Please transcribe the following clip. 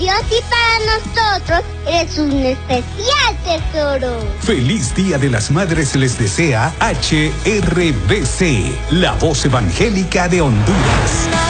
Dios, y para nosotros eres un especial tesoro. Feliz Día de las Madres les desea HRBC, la voz evangélica de Honduras.